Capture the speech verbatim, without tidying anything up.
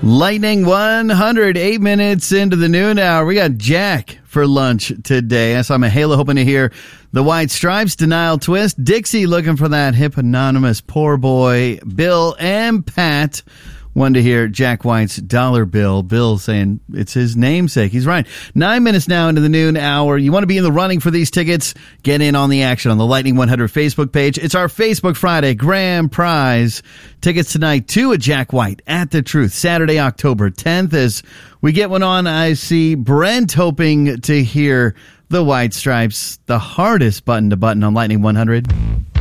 Lightning one hundred, eight minutes into the noon hour. We got Jack for lunch today. I saw Mahalo hoping to hear the White Stripes, Denial Twist. Dixie looking for that hip anonymous poor boy. Bill and Pat wanted to hear Jack White's Dollar Bill. Bill saying it's his namesake. He's right. Nine minutes now into the noon hour. You want to be in the running for these tickets? Get in on the action on the Lightning one hundred Facebook page. It's our Facebook Friday grand prize. Tickets tonight to a Jack White at the Truth, Saturday, October tenth. As we get one on, I see Brent hoping to hear the White Stripes, the hardest button to button on Lightning one hundred.